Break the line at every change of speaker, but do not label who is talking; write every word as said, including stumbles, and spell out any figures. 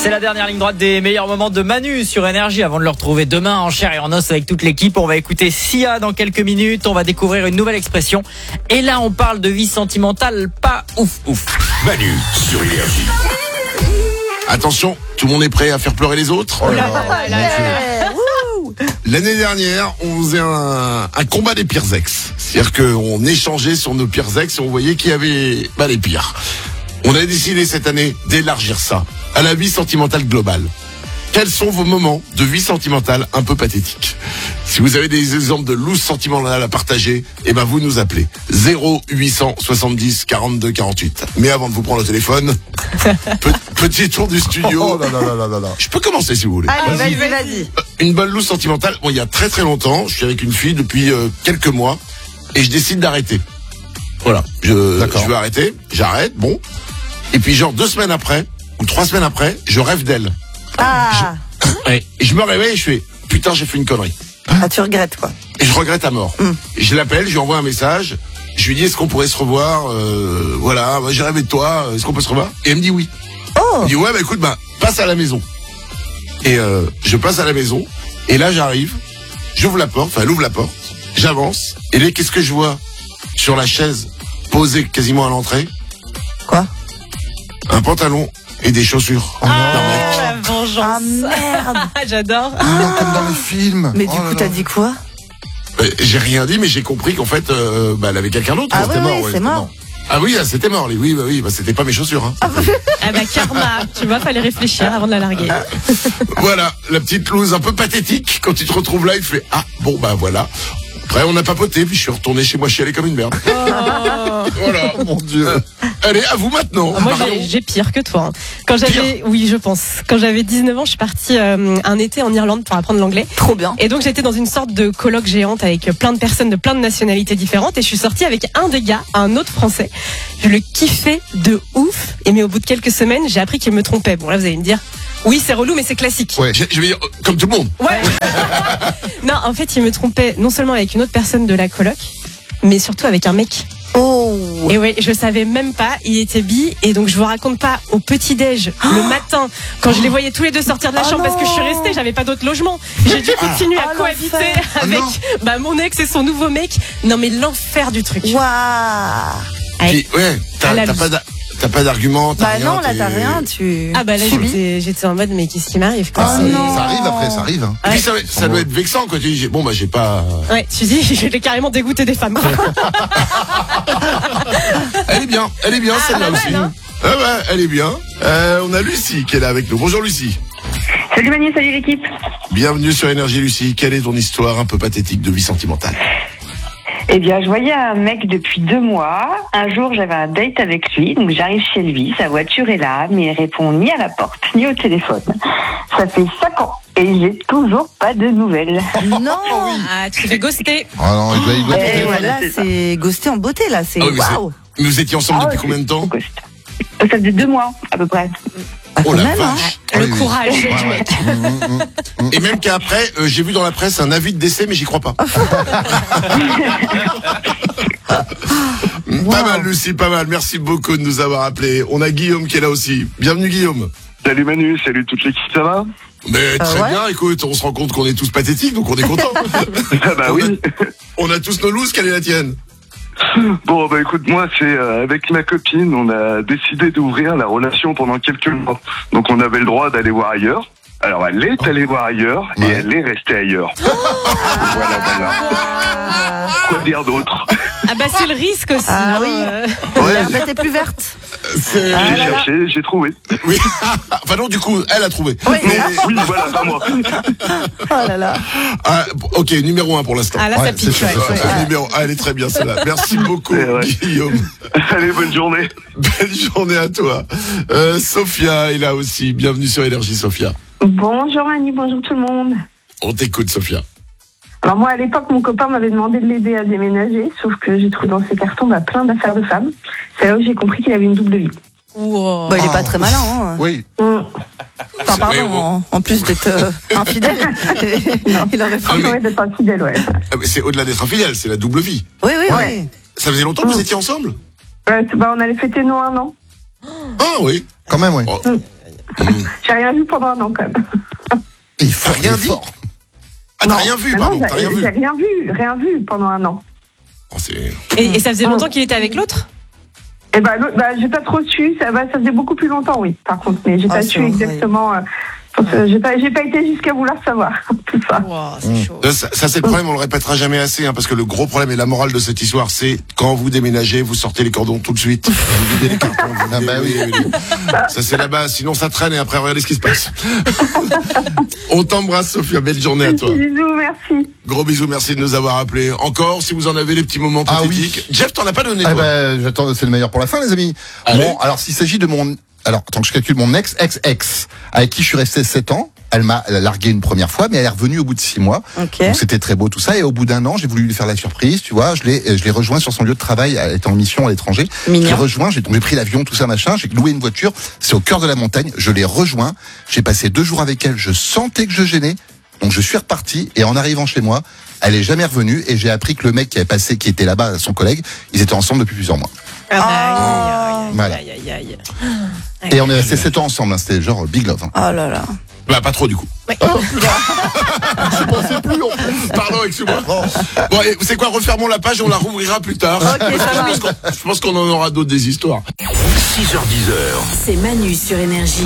C'est la dernière ligne droite des meilleurs moments de Manu sur Énergie. Avant de le retrouver demain en chair et en os avec toute l'équipe, on va écouter Sia dans quelques minutes. On va découvrir une nouvelle expression. Et là, on parle de vie sentimentale pas ouf ouf.
Manu sur Énergie. Attention, tout le monde est prêt à faire pleurer les autres.
Oh là là là là.
L'année dernière, on faisait un, un combat des pires ex. C'est-à-dire qu'on échangeait sur nos pires ex et on voyait qui avait bah, les pires. On a décidé cette année d'élargir ça à la vie sentimentale globale. Quels sont vos moments de vie sentimentale un peu pathétiques? Si vous avez des exemples de loose sentimentale à partager, eh ben vous nous appelez zéro huit cent soixante-dix quarante-deux quarante-huit. Mais avant de vous prendre le téléphone, pe- petit tour du studio.
Oh là là là là là là.
Je peux commencer si vous voulez.
Allez, vas-y, vas-y. vas-y.
Une bonne loose sentimentale. Bon, il y a très très longtemps, je suis avec une fille depuis euh, quelques mois et je décide d'arrêter. Voilà, je, je veux arrêter, j'arrête, bon. Et puis genre deux semaines après ou trois semaines après, je rêve d'elle.
Ah.
Je, ouais, et je me réveille et je fais putain, j'ai fait une connerie.
Ah, tu regrettes quoi.
Et je regrette à mort.
Mm.
Et je l'appelle, je lui envoie un message. Je lui dis est-ce qu'on pourrait se revoir euh, Voilà, bah, j'ai rêvé de toi. Est-ce qu'on peut se revoir? Et elle me dit oui.
Oh.
Elle me dit ouais, bah écoute, bah passe à la maison. Et euh, je passe à la maison. Et là j'arrive, j'ouvre la porte, enfin elle ouvre la porte, j'avance. Et là qu'est-ce que je vois sur la chaise posée quasiment à l'entrée?
Quoi?
Un pantalon et des chaussures.
Oh non.
Ah, la vengeance.
Ah merde.
J'adore.
Non, comme dans les films.
Mais
Oh
du
là
coup,
là.
t'as dit quoi?
Euh, j'ai rien dit, mais j'ai compris qu'en fait, euh, bah, elle avait quelqu'un d'autre.
Ah
C'était
oui,
mort,
oui,
ouais,
c'est
c'était
mort.
Ah oui, ah, c'était mort. Oui, bah oui, bah, c'était pas mes chaussures. Hein.
Ah bah karma, tu vois, fallait réfléchir avant de la larguer.
Voilà, la petite loose un peu pathétique. Quand tu te retrouves là, il fait ah bon bah voilà. Après, on a papoté, puis je suis retourné chez moi chialer comme une merde. Voilà.
Oh mon Dieu.
Euh, allez, à vous maintenant.
Ah, moi
Marion.
j'ai, j'ai pire que toi. hein. Quand j'avais, oui je pense, quand j'avais dix-neuf ans, je suis partie euh, un été en Irlande pour apprendre l'anglais.
Trop bien.
Et donc j'étais dans une sorte de colloque géante avec plein de personnes de plein de nationalités différentes et je suis sortie avec un des gars, un autre français. Je le kiffais de ouf. Et mais au bout de quelques semaines, j'ai appris qu'il me trompait. Bon là vous allez me dire, oui c'est relou mais c'est classique.
Ouais, je, je vais dire euh, comme tout le monde.
Ouais. Non en fait il me trompait non seulement avec une autre personne de la coloc, mais surtout avec un mec.
Oh.
Et ouais, je savais même pas, il était bi et donc je vous raconte pas au petit-déj le matin quand je les voyais tous les deux sortir de la
Oh
chambre
non.
parce que je suis restée, j'avais pas d'autre logement. J'ai dû continuer à
Oh,
cohabiter
l'enfer.
avec
Oh non.
bah, mon ex et son nouveau mec. Non mais l'enfer du truc.
Waouh.
Puis, ouais, t'as,
À la
t'as
loose.
pas, d'a- t'as pas d'argument. T'as
Bah
rien,
non, là
t'es-
t'as rien, tu.
Ah bah là
subis.
j'étais, j'étais en mode mais qu'est-ce qui m'arrive quoi.
Oh
C'est-
non.
Ça arrive après, ça arrive. Hein.
Et puis
Ouais.
ça, ça doit être vexant quand tu dis bon bah j'ai pas.
Ouais, tu dis je l'ai carrément dégoûté des femmes.
Elle est bien, elle est bien
Ah,
celle-là
pas
aussi.
mal, hein.
Ah ouais, elle est bien. Euh, on a Lucie qui est là avec nous. Bonjour Lucie.
Salut Manu, salut l'équipe.
Bienvenue sur Énergie Lucie. Quelle est ton histoire un peu pathétique de vie sentimentale?
Eh bien, je voyais un mec depuis deux mois. Un jour, j'avais un date avec lui, donc j'arrive chez lui, sa voiture est là, mais il répond ni à la porte, ni au téléphone. Ça fait cinq ans et j'ai toujours pas de nouvelles.
Non.
Ah, tu fais ghoster.
Oh non, il doit, il doit
Eh,
Et
être-
voilà,
c'est ça.
c'est ghosté en beauté là, c'est
Ah oui, mais c'est-
waouh.
Vous étiez ensemble
Ah
depuis
ouais,
combien de temps?
Ghost. Ça faisait deux mois, à peu près.
Ah,
Oh
quand
la
même, hein.
vache.
Le
Oui, oui.
courage
Ouais,
du
ouais.
mec.
Mm, mm, mm.
Et même qu'après, euh, j'ai vu dans la presse un avis de décès, mais j'y crois pas. Pas mal, Lucie, pas mal. Merci beaucoup de nous avoir appelés. On a Guillaume qui est là aussi. Bienvenue, Guillaume.
Salut Manu, salut toute l'équipe, ça va?
Mais très
ouais.
bien, écoute, on se rend compte qu'on est tous pathétiques, donc on est contents.
Ah bah
on,
oui.
a, on a tous nos looses, quelle est la tienne?
Bon bah écoute, moi c'est euh, avec ma copine, on a décidé d'ouvrir la relation pendant quelques mois. Donc on avait le droit d'aller voir ailleurs. Alors elle est allée voir ailleurs et
Ouais.
elle est restée ailleurs. Voilà, voilà. Quoi dire d'autre?
Ah bah c'est le risque aussi.
Ah
hein,
oui.
euh.
L'herbe était plus verte.
C'est-
Ah
J'ai
là là.
cherché, j'ai trouvé.
Oui. Enfin non, du coup, elle a trouvé.
Oui.
Mais oui, voilà, pas moi.
Oh là là.
Ah, ok, numéro un pour l'instant.
Ah là
Ouais,
ça pique.
c'est sûr,
ouais.
c'est sûr.
Ah, numéro un, elle est très bien celle-là. Merci beaucoup,
Ouais, ouais.
Guillaume.
Allez, bonne journée.
Belle journée à toi. Euh, Sophia est là aussi. Bienvenue sur Énergie, Sophia.
Bonjour Manu, bonjour tout le monde.
On t'écoute, Sophia.
Alors moi, à l'époque, mon copain m'avait demandé de l'aider à déménager, sauf que j'ai trouvé dans ses cartons bah, plein d'affaires de femmes. C'est là où j'ai compris qu'il avait une double vie.
Wow.
Bah, il est pas très malin, hein.
Oui.
Hum.
Enfin, pardon,
Oui, oui.
en, en plus d'être euh, infidèle. Il aurait
Ah,
pu.
mais-
Ouais, d'être infidèle, ouais.
Ah, mais c'est au-delà d'être infidèle, c'est la double vie.
Oui, oui,
Ouais.
oui.
Ça faisait longtemps que vous étiez ensemble?
Ouais, c'est- bah, on allait fêter nos un an.
Ah oui.
Quand même, oui.
Oh.
J'ai rien vu pendant un an quand même.
Il faut
T'as rien dit
fort.
Ah, t'as
Non.
rien vu,
Ah
pardon,
non,
t'as rien
j'ai
vu.
j'ai rien vu, rien vu pendant un an.
Oh, c'est-
Et, et ça faisait longtemps qu'il était avec l'autre?
Et ben, l'autre- bah, j'ai pas trop su. Ça, bah, ça faisait beaucoup plus longtemps, oui. Par contre, mais j'ai
Ah,
pas
c'est
su
horrible.
exactement. Euh, parce que j'ai pas, j'ai pas été jusqu'à vouloir savoir tout ça.
Wow, c'est chaud.
Euh, Ça, ça, c'est le problème, on le répétera jamais assez, hein, parce que le gros problème et la morale de cette histoire, c'est quand vous déménagez, vous sortez les cordons tout de suite, vous videz les cartons. Vous
Ah bah
videz-
oui.
Ça c'est la base, sinon ça traîne et après regardez ce qui se passe. On t'embrasse Sophia, belle journée à toi.
Bisous, merci.
Gros bisous, merci de nous avoir appelés. Encore, si vous en avez des petits moments
Ah
pathétiques. Jeff, t'en as pas donné
Ah
toi.
bah, j'attends, c'est le meilleur pour la fin, les amis.
Allez.
Bon, alors s'il s'agit de mon, alors attends que je calcule mon ex, ex, ex, avec qui je suis resté sept ans. Elle m'a largué une première fois, mais elle est revenue au bout de six mois.
Ok.
Donc c'était très beau tout ça. Et au bout d'un an, j'ai voulu lui faire la surprise, tu vois. Je l'ai, je l'ai rejoint sur son lieu de travail. Elle était en mission à l'étranger.
Mignon.
Je l'ai rejoint. J'ai donc j'ai pris l'avion, tout ça machin. J'ai loué une voiture. C'est au cœur de la montagne. Je l'ai rejoint. J'ai passé deux jours avec elle. Je sentais que je gênais. Donc je suis reparti. Et en arrivant chez moi, elle est jamais revenue. Et j'ai appris que le mec qui avait passé, qui était là-bas, son collègue, ils étaient ensemble depuis plusieurs mois.
Aïe, aïe,
Voilà.
aïe, aïe, aïe.
Et on est resté sept ans ensemble. Hein. C'était genre big love. Hein.
Oh là là.
Bah pas trop du coup.
Ouais.
Je pensais plus. on- Pardon, excuse-moi. Bon, et c'est quoi, refermons la page et on la rouvrira plus tard.
Ok, ça
je, pense
marche.
qu'on- je pense qu'on en aura d'autres des histoires.
six heures dix heures.
C'est Manu sur Énergie.